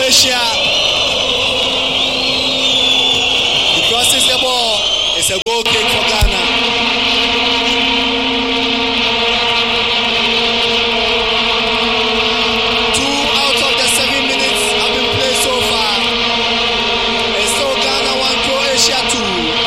Croatia. He crosses the ball. It's a goal kick for